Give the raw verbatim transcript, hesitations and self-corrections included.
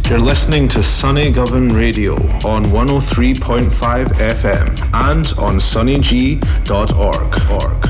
You're listening to Sunny Govan Radio on one oh three point five F M and on sunny g dot org.